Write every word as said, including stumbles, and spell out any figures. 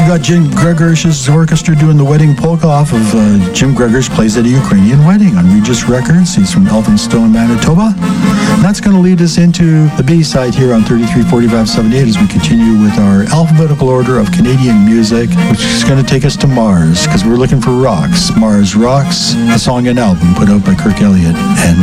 We've got Jim Gregor's orchestra doing the wedding polka off of uh, Jim Gregor's Plays at a Ukrainian Wedding on Regis Records. He's from Elphinstone, Manitoba. And that's going to lead us into the B-side here on thirty-three forty-five seventy-eight as we continue with our alphabetical order of Canadian music, which is going to take us to Mars, because we're looking for rocks. Mars Rocks, a song and album put out by Kirk Elliott and